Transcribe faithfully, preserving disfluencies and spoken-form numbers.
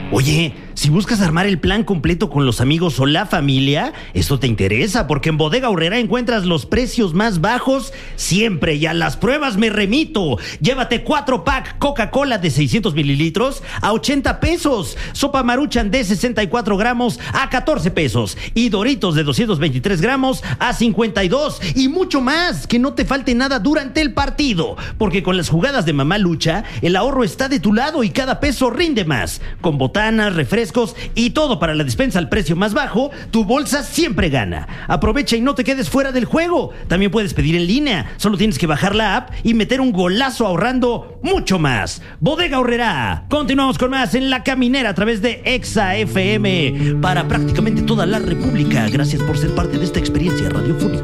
Oye, si buscas armar el plan completo con los amigos o la familia, esto te interesa porque en Bodega Aurrerá encuentras los precios más bajos siempre y a las pruebas me remito. Llévate cuatro pack Coca-Cola de seiscientos mililitros a ochenta pesos, sopa Maruchan de sesenta y cuatro gramos a catorce pesos y Doritos de doscientos veintitrés gramos a cincuenta y dos y mucho más. Que no te falte nada durante el partido, porque con las jugadas de Mamá Lucha, el ahorro está de tu lado y cada peso rinde más. Con botanas, refrescos y todo para la despensa al precio más bajo, tu bolsa siempre gana. Aprovecha y no te quedes fuera del juego. También puedes pedir en línea. Solo tienes que bajar la app y meter un golazo ahorrando mucho más. Bodega Aurrerá. Continuamos con más en La Caminera a través de Exa F M para prácticamente toda la República. Gracias por ser parte de esta experiencia radiofónica.